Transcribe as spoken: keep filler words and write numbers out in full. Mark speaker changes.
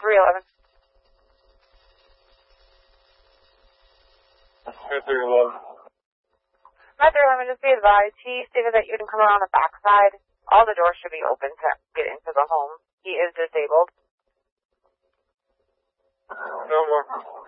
Speaker 1: three eleven.
Speaker 2: three eleven.
Speaker 1: Matt three eleven, just be advised, he stated that you can come around the backside. All the doors should be open to get into the home. He is disabled.
Speaker 2: No more.